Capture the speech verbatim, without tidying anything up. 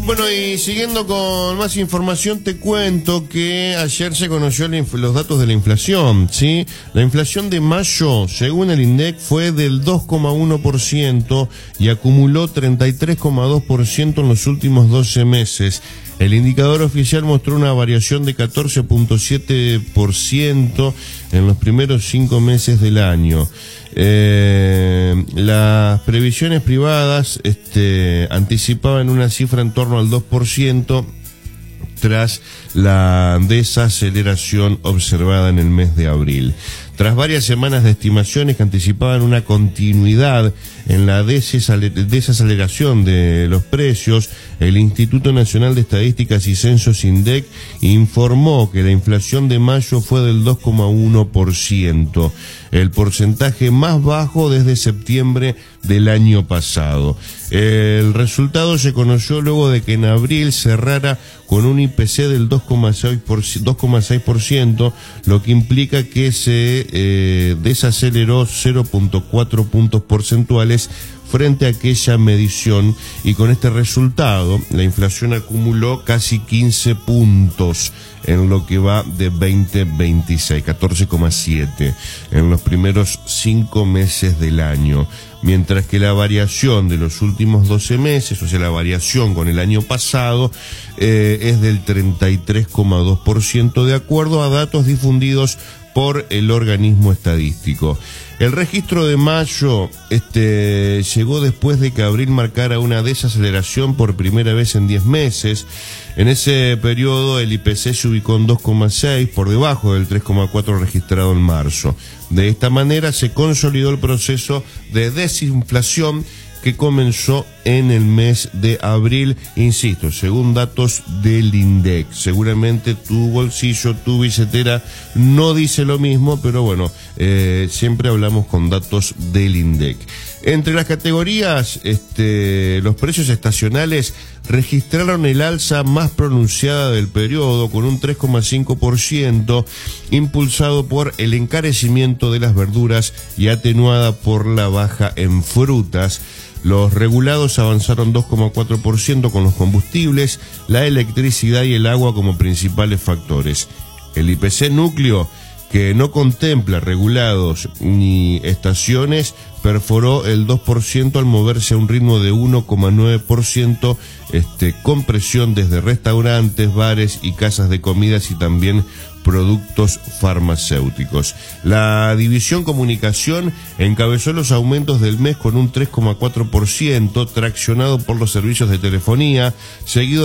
Bueno, y siguiendo con más información, te cuento que ayer se conoció los datos de la inflación, ¿sí? La inflación de mayo, según el INDEC, fue del dos coma uno por ciento y acumuló treinta y tres coma dos por ciento en los últimos doce meses. El indicador oficial mostró una variación de catorce coma siete por ciento en los primeros cinco meses del año. Eh, las previsiones privadas este, anticipaban una cifra en torno al dos por ciento tras la desaceleración observada en el mes de abril. Tras varias semanas de estimaciones que anticipaban una continuidad en la desaceleración de los precios, el Instituto Nacional de Estadísticas y Censos INDEC informó que la inflación de mayo fue del dos coma uno por ciento, el porcentaje más bajo desde septiembre del año pasado. El resultado se conoció luego de que en abril cerrara con un I P C del dos coma seis por ciento, lo que implica que se eh, desaceleró cero coma cuatro puntos porcentuales frente a aquella medición, y con este resultado la inflación acumuló casi quince puntos en lo que va de veinte veintiséis, catorce coma siete en los primeros cinco meses del año, mientras que la variación de los últimos doce meses, o sea la variación con el año pasado, eh, es del treinta y tres coma dos por ciento de acuerdo a datos difundidos por el organismo estadístico. El registro de mayo este, llegó después de que abril marcara una desaceleración por primera vez en diez meses. En ese periodo el I P C se ubicó en dos coma seis, por debajo del tres coma cuatro registrado en marzo. De esta manera se consolidó el proceso de desinflación que comenzó en el mes de abril, insisto, según datos del INDEC. Seguramente tu bolsillo, tu billetera no dice lo mismo, pero bueno, eh, siempre hablamos con datos del INDEC. Entre las categorías, este, los precios estacionales registraron el alza más pronunciada del periodo, con un tres coma cinco por ciento, impulsado por el encarecimiento de las verduras y atenuada por la baja en frutas. Los regulados avanzaron dos coma cuatro por ciento con los combustibles, la electricidad y el agua como principales factores. El I P C núcleo, que no contempla regulados ni estaciones, perforó el dos por ciento al moverse a un ritmo de uno coma nueve por ciento, este, con presión desde restaurantes, bares y casas de comidas y también productos farmacéuticos. La división comunicación encabezó los aumentos del mes con un tres coma cuatro por ciento, traccionado por los servicios de telefonía, seguido